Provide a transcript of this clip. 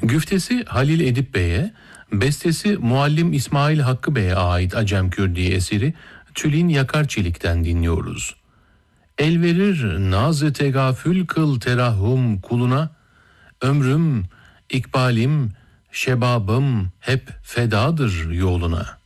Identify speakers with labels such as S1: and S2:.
S1: Güftesi Halil Edip Bey'e, bestesi Muallim İsmail Hakkı Bey'e ait Acem Kürdi eseri Tülin Yakar Çelik'ten dinliyoruz. El verir naz-ı tegafül kıl terahhum kuluna, ömrüm, ikbalim, şebabım hep fedadır yoluna.